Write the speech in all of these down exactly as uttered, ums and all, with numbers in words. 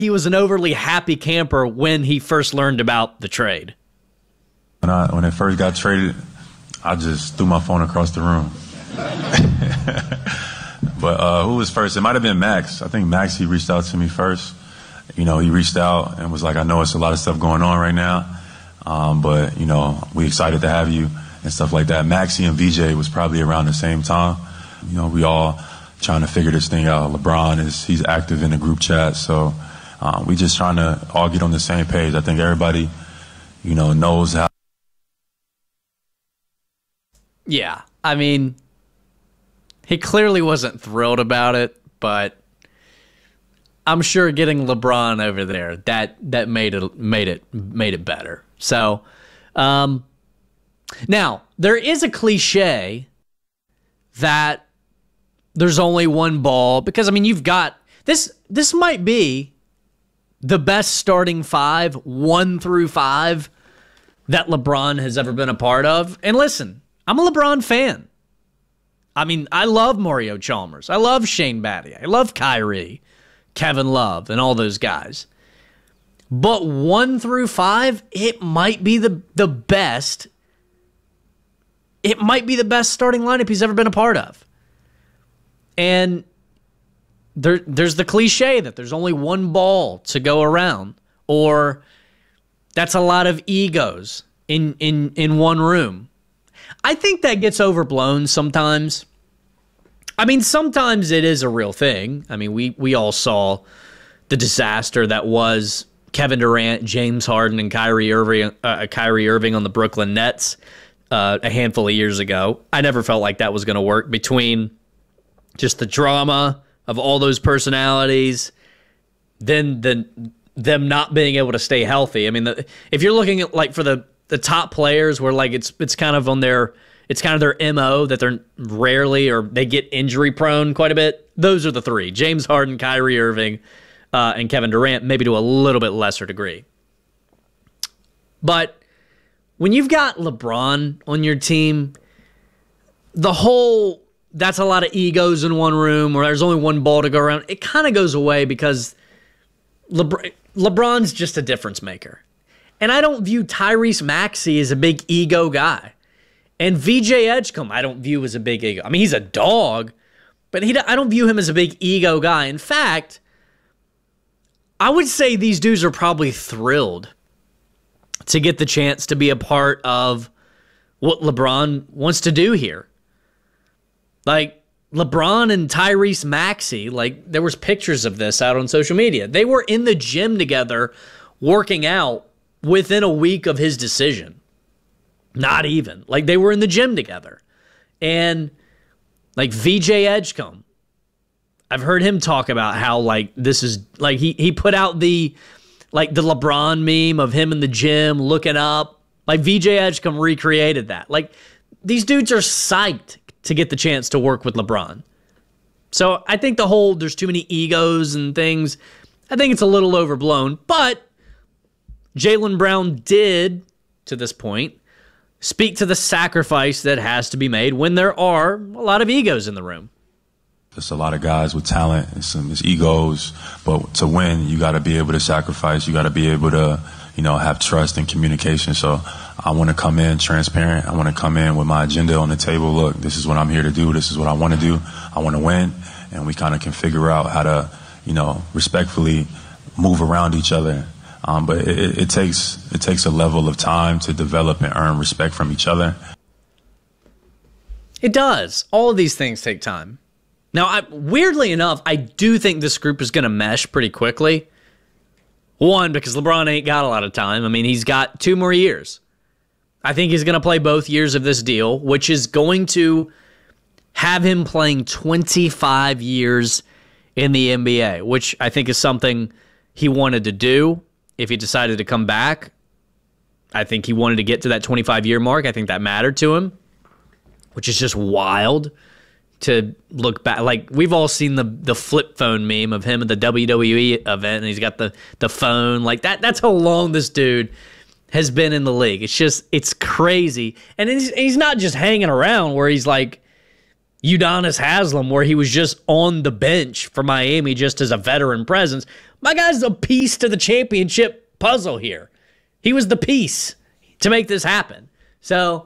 he was an overly happy camper when he first learned about the trade. When I when it first got traded, I just threw my phone across the room. But uh, who was first? It might have been Max. I think Max, he reached out to me first. You know, he reached out and was like, I know it's a lot of stuff going on right now, um, but, you know, we excited to have you and stuff like that. Maxie and V J was probably around the same time. You know, we all trying to figure this thing out. LeBron, is he's active in the group chat, so uh, we just trying to all get on the same page. I think everybody, you know, knows how. Yeah, I mean, he clearly wasn't thrilled about it, but I'm sure getting LeBron over there, that that made it made it made it better. So, um, now there is a cliche that there's only one ball, because I mean you've got this. This might be the best starting five, one through five, that LeBron has ever been a part of. And listen, I'm a LeBron fan. I mean, I love Mario Chalmers. I love Shane Battier. I love Kyrie, Kevin Love, and all those guys. But one through five, it might be the, the best. It might be the best starting lineup he's ever been a part of. And there, there's the cliche that there's only one ball to go around, or that's a lot of egos in, in, in one room. I think that gets overblown sometimes. I mean, sometimes it is a real thing. I mean, we we all saw the disaster that was Kevin Durant, James Harden, and Kyrie Irving, uh, Kyrie Irving on the Brooklyn Nets uh, a handful of years ago. I never felt like that was going to work, between just the drama of all those personalities, then the, them not being able to stay healthy. I mean, the, if you're looking at like for the the top players, where like it's it's kind of on their it's kind of their M O that they're rarely, or they get injury prone quite a bit. Those are the three: James Harden, Kyrie Irving, uh, and Kevin Durant, maybe to a little bit lesser degree. But when you've got LeBron on your team, the whole that's a lot of egos in one room, or there's only one ball to go around, it kind of goes away, because LeBron, LeBron's just a difference maker. And I don't view Tyrese Maxey as a big ego guy. And V J Edgecombe, I don't view as a big ego. I mean, he's a dog, but he, I don't view him as a big ego guy. In fact, I would say these dudes are probably thrilled to get the chance to be a part of what LeBron wants to do here. Like, LeBron and Tyrese Maxey, like, there was pictures of this out on social media. They were in the gym together working out within a week of his decision. Not even. Like, they were in the gym together. And, like, V J Edgecombe, I've heard him talk about how, like, this is, like, he, he put out the, like, the LeBron meme of him in the gym looking up. Like, V J Edgecombe recreated that. Like, these dudes are psyched to get the chance to work with LeBron. So I think the whole, there's too many egos and things, I think it's a little overblown. But Jaylen Brown did, to this point, speak to the sacrifice that has to be made when there are a lot of egos in the room. There's a lot of guys with talent and some there's egos, but to win, you got to be able to sacrifice. You got to be able to, you know, have trust and communication. So I want to come in transparent. I want to come in with my agenda on the table. Look, this is what I'm here to do. This is what I want to do. I want to win, and we kind of can figure out how to, you know, respectfully move around each other. Um, but it, it takes it takes a level of time to develop and earn respect from each other. It does. All of these things take time. Now, I, weirdly enough, I do think this group is going to mesh pretty quickly. One, because LeBron ain't got a lot of time. I mean, he's got two more years. I think he's going to play both years of this deal, which is going to have him playing twenty-five years in the N B A, which I think is something he wanted to do. If he decided to come back, I think he wanted to get to that twenty-five-year mark. I think that mattered to him, which is just wild to look back. Like, we've all seen the the flip phone meme of him at the W W E event, and he's got the, the phone. Like, that. that's how long this dude has been in the league. It's just, it's crazy. And he's, he's not just hanging around where he's like Udonis Haslem, where he was just on the bench for Miami just as a veteran presence. My guy's a piece to the championship puzzle here. He was the piece to make this happen. So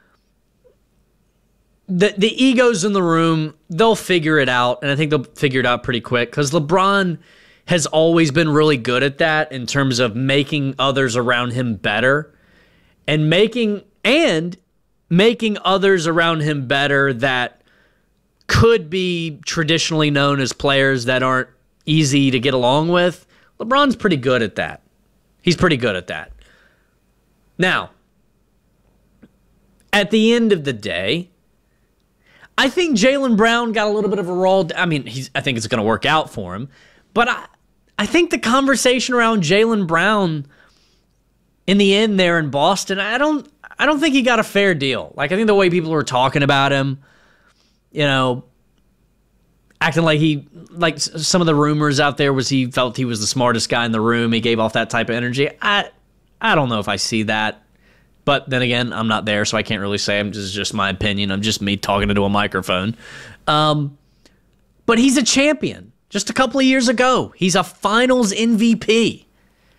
the the egos in the room, they'll figure it out, and I think they'll figure it out pretty quick because LeBron has always been really good at that in terms of making others around him better and making and making others around him better that could be traditionally known as players that aren't easy to get along with. LeBron's pretty good at that. He's pretty good at that. Now, at the end of the day, I think Jaylen Brown got a little bit of a roll. I mean, he's, I think it's going to work out for him. But I, I think the conversation around Jaylen Brown in the end there in Boston, I don't, I don't think he got a fair deal. Like, I think the way people were talking about him, you know, acting like he, like some of the rumors out there was he felt he was the smartest guy in the room. He gave off that type of energy. I, I don't know if I see that. But then again, I'm not there, so I can't really say. This is just my opinion. I'm just me talking into a microphone. Um, but he's a champion. Just a couple of years ago, he's a finals M V P.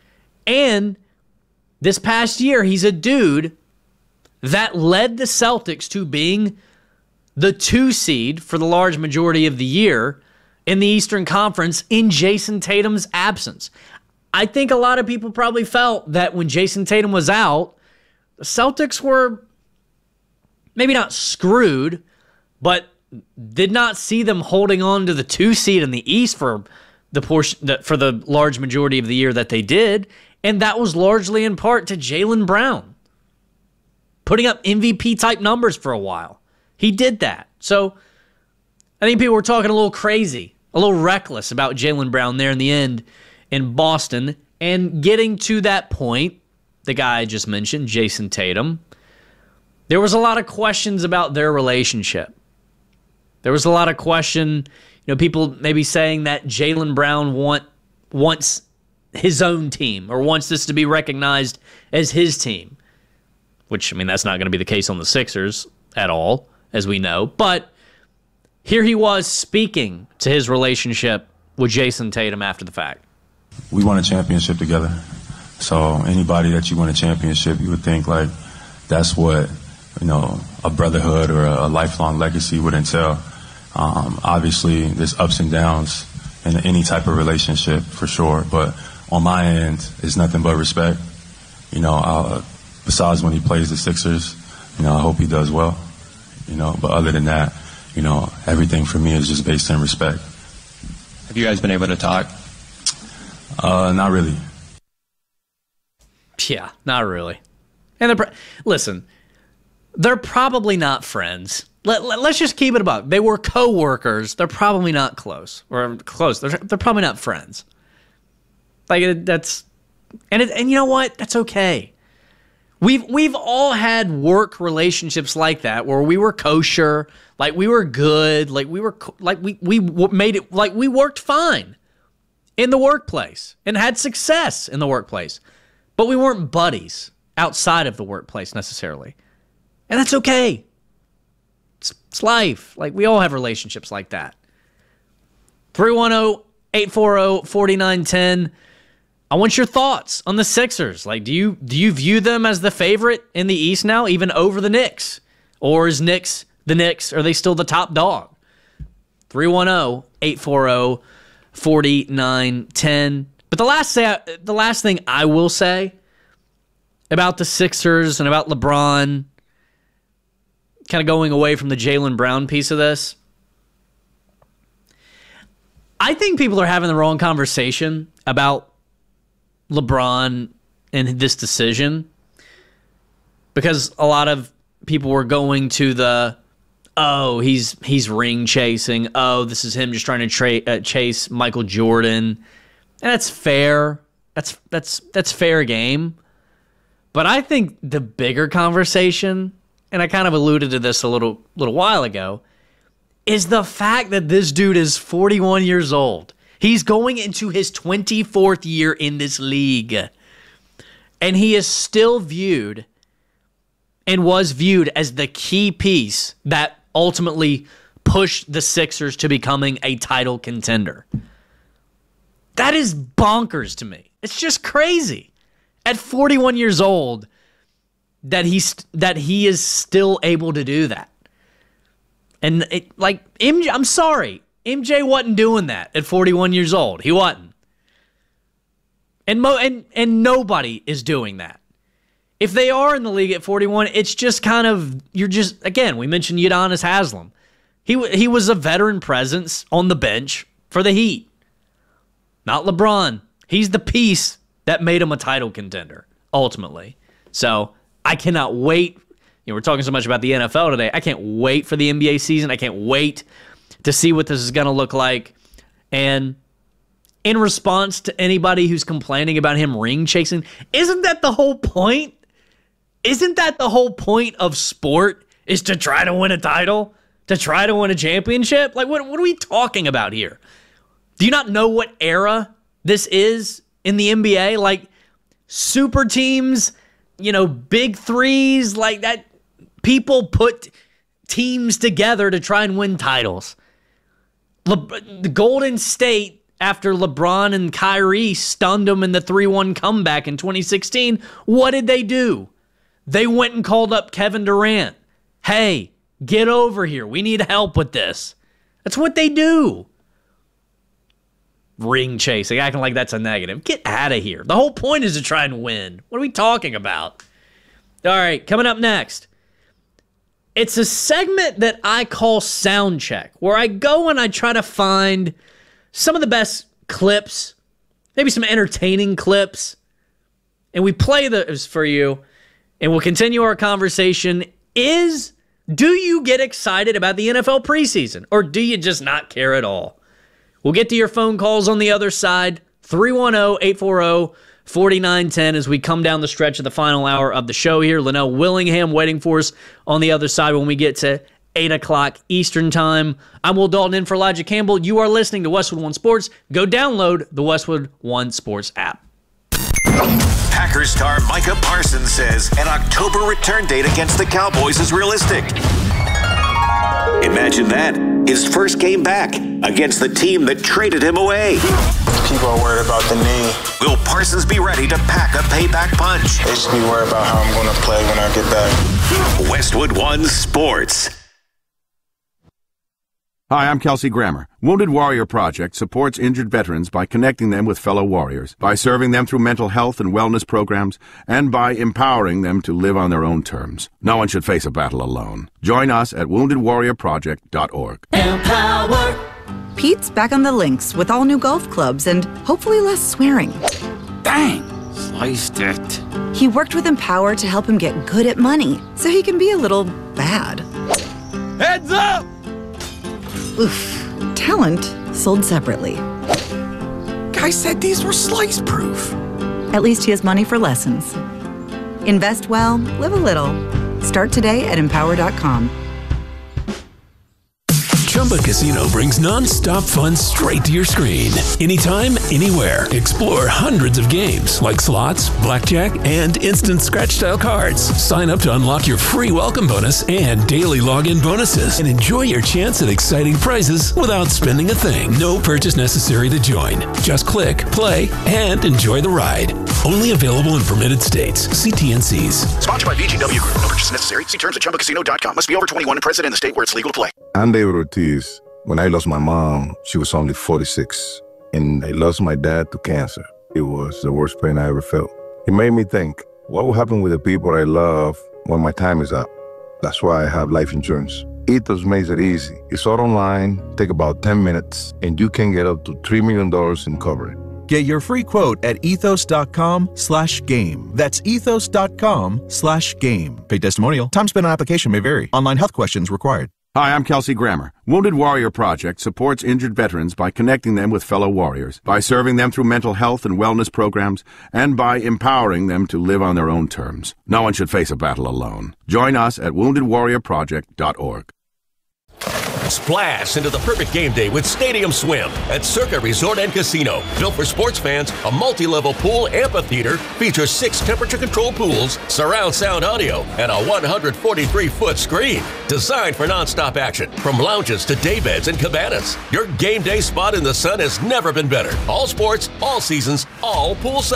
And this past year, he's a dude that led the Celtics to being the two seed for the large majority of the year in the Eastern Conference in Jason Tatum's absence. I think a lot of people probably felt that when Jason Tatum was out, the Celtics were maybe not screwed, but did not see them holding on to the two seed in the East for the portion for the large majority of the year that they did, and that was largely in part to Jaylen Brown putting up M V P type numbers for a while. He did that. So I think people were talking a little crazy, a little reckless about Jaylen Brown there in the end in Boston, and getting to that point, the guy I just mentioned, Jason Tatum, there was a lot of questions about their relationship. There was a lot of question, you know, people maybe saying that Jaylen Brown want, wants his own team or wants this to be recognized as his team, which, I mean, that's not going to be the case on the Sixers at all, as we know. But here he was speaking to his relationship with Jason Tatum after the fact. We won a championship together. So anybody that you win a championship, you would think like that's what, you know, a brotherhood or a, a lifelong legacy would entail. Um, obviously, there's ups and downs in any type of relationship for sure. But on my end, it's nothing but respect. You know, uh, besides when he plays the Sixers, you know, I hope he does well. You know, but other than that, you know, everything for me is just based in respect. Have you guys been able to talk? Uh, not really. Yeah, not really. And they're, listen, they're probably not friends. Let, let, let's just keep it above. They were co-workers. They're probably not close. Or close. They're, they're probably not friends. Like, that's... And, it, and you know what? That's okay. We've, we've all had work relationships like that where we were kosher, like we were good, like we were... Like we, we made it... Like we worked fine in the workplace and had success in the workplace. But we weren't buddies outside of the workplace necessarily. And that's okay. It's, it's life. Like, we all have relationships like that. three one zero, eight four zero, four nine one zero. I want your thoughts on the Sixers. Like, do you do you view them as the favorite in the East now, even over the Knicks? Or is Knicks the Knicks? Are they still the top dog? three one zero, eight four zero, four nine one zero. But the last say, the last thing I will say about the Sixers and about LeBron, kind of going away from the Jaylen Brown piece of this, I think people are having the wrong conversation about LeBron and this decision, because a lot of people were going to the, oh, he's he's ring chasing. Oh, this is him just trying to tra- uh, chase Michael Jordan. And that's fair. That's that's that's fair game. But I think the bigger conversation, and I kind of alluded to this a little little while ago, is the fact that this dude is forty-one years old. He's going into his twenty-fourth year in this league. And he is still viewed and was viewed as the key piece that ultimately pushed the Sixers to becoming a title contender. That is bonkers to me. It's just crazy. At forty-one years old, that he's that he is still able to do that. And it, like M J, I'm sorry, M J wasn't doing that at forty-one years old. He wasn't. And mo and and nobody is doing that. If they are in the league at forty-one, it's just kind of, you're just, again, we mentioned Udonis Haslem. He he was a veteran presence on the bench for the Heat. Not LeBron. He's the piece that made him a title contender, ultimately. So I cannot wait. You know, we're talking so much about the N F L today. I can't wait for the N B A season. I can't wait to see what this is going to look like. And in response to anybody who's complaining about him ring chasing, isn't that the whole point? Isn't that the whole point of sport, is to try to win a title? To try to win a championship? Like, what, what are we talking about here? Do you not know what era this is in the N B A? Like, super teams, you know, big threes, like that. People put teams together to try and win titles. Le- the Golden State, after LeBron and Kyrie stunned them in the three one comeback in twenty sixteen, what did they do? They went and called up Kevin Durant. Hey, get over here. We need help with this. That's what they do. Ring chasing, acting like that's a negative. Get out of here. The whole point is to try and win. What are we talking about? All right, coming up next. It's a segment that I call Sound Check, where I go and I try to find some of the best clips, maybe some entertaining clips, and we play those for you, and we'll continue our conversation. Is, do you get excited about the N F L preseason, or do you just not care at all? We'll get to your phone calls on the other side, three one zero, eight four zero, four nine one zero, as we come down the stretch of the final hour of the show here. Linnell Willingham waiting for us on the other side when we get to eight o'clock Eastern Time. I'm Will Dalton in for Elijah Campbell. You are listening to Westwood One Sports. Go download the Westwood One Sports app. Packers star Micah Parsons says an October return date against the Cowboys is realistic. Imagine that. His first game back against the team that traded him away. People are worried about the knee. Will Parsons be ready to pack a payback punch? They should be worried about how I'm going to play when I get back. Westwood One Sports. Hi, I'm Kelsey Grammer. Wounded Warrior Project supports injured veterans by connecting them with fellow warriors, by serving them through mental health and wellness programs, and by empowering them to live on their own terms. No one should face a battle alone. Join us at wounded warrior project dot org. Empower. Pete's back on the links with all new golf clubs and hopefully less swearing. Dang, sliced it. He worked with Empower to help him get good at money so he can be a little bad. Heads up! Oof. Talent sold separately. Guy said these were slice proof. At least he has money for lessons. Invest well, live a little. Start today at empower dot com. Chumba Casino brings non-stop fun straight to your screen. Anytime, anywhere. Explore hundreds of games like slots, blackjack, and instant scratch-style cards. Sign up to unlock your free welcome bonus and daily login bonuses. And enjoy your chance at exciting prizes without spending a thing. No purchase necessary to join. Just click, play, and enjoy the ride. Only available in permitted states. See T N Cs. Sponsored by V G W Group. No purchase necessary. See terms at chumba casino dot com. Must be over twenty-one and present in the state where it's legal to play. I'm David Ortiz. When I lost my mom, she was only forty-six. And I lost my dad to cancer. It was the worst pain I ever felt. It made me think, what will happen with the people I love when my time is up? That's why I have life insurance. Ethos makes it easy. It's all online, take about ten minutes, and you can get up to three million dollars in coverage. Get your free quote at ethos dot com slash game. That's ethos dot com slash game. Paid testimonial. Time spent on application may vary. Online health questions required. Hi, I'm Kelsey Grammer. Wounded Warrior Project supports injured veterans by connecting them with fellow warriors, by serving them through mental health and wellness programs, and by empowering them to live on their own terms. No one should face a battle alone. Join us at wounded warrior project dot org. Splash into the perfect game day with Stadium Swim at Circa Resort and Casino. Built for sports fans, a multi-level pool amphitheater features six temperature-controlled pools, surround sound audio, and a one hundred forty-three foot screen. Designed for nonstop action, from lounges to daybeds and cabanas. Your game day spot in the sun has never been better. All sports, all seasons, all poolside.